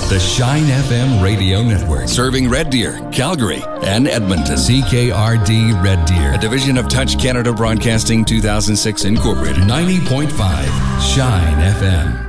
The Shine FM radio network. Serving Red Deer, Calgary, and Edmonton. CKRD Red Deer. A division of Touch Canada Broadcasting 2006 Incorporated. 90.5 Shine FM.